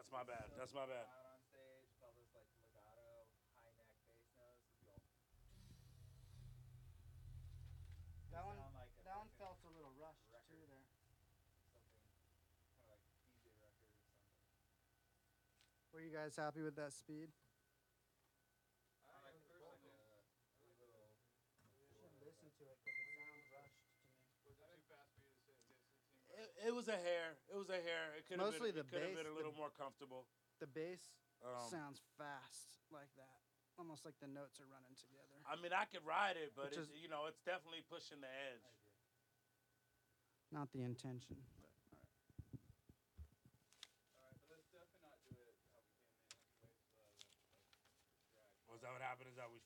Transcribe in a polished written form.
That's my bad. That's my bad. Out on stage, felt this like legato, high neck bass notes. That one felt a little rushed too there. Something kind of like DJ record or something. Were you guys happy with that speed? I like the first like a little. You should listen to it because it sounds rushed to me. Was it too fast for you to sit? It was a hair. It was a hair. It could have Mostly been. the It could have bass, been a little more comfortable. The bass sounds fast like that, almost like the notes are running together. I mean, I could ride it, but Which it's definitely pushing the edge. Not the intention. But, all right. All right, but let's definitely not do it how we came in. Let's wait till Was that what happened? Is that we